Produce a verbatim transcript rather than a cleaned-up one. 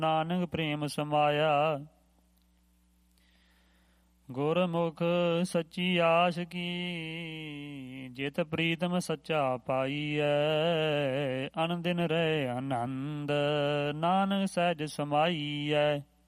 ਨਾਨਕ ਪ੍ਰੇਮ ਸਮਾਇਆ। ਗੁਰਮੁਖ ਸੱਚੀ ਆਸ ਕੀ, ਜਿਤ ਪ੍ਰੀਤਮ ਸੱਚਾ ਪਾਈਐ। ਅਨ ਦਿਨ ਰਹੇ ਆਨੰਦ, ਨਾਨਕ ਸਹਿਜ ਸਮਾਈਐ।